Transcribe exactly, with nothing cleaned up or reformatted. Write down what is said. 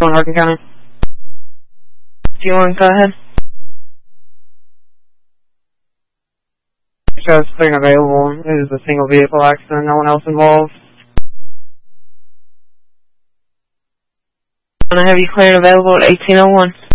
one, Hardin County. Do you want to go ahead? Shows clear and available. It is a single vehicle accident, no one else involved. I'm going to have you clear and available at eighteen oh one.